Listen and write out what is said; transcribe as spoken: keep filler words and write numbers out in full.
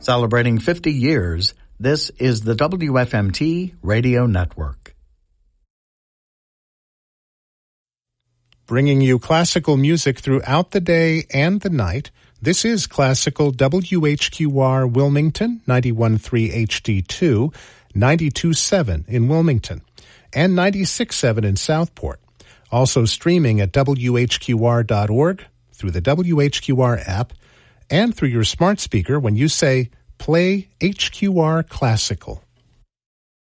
Celebrating fifty years, this is the W F M T Radio Network. Bringing you classical music throughout the day and the night, this is Classical W H Q R Wilmington, ninety-one point three H D two, ninety-two point seven in Wilmington, and ninety-six point seven in Southport. Also streaming at W H Q R dot org, through the W H Q R app, and through your smart speaker when you say, Play H Q R Classical.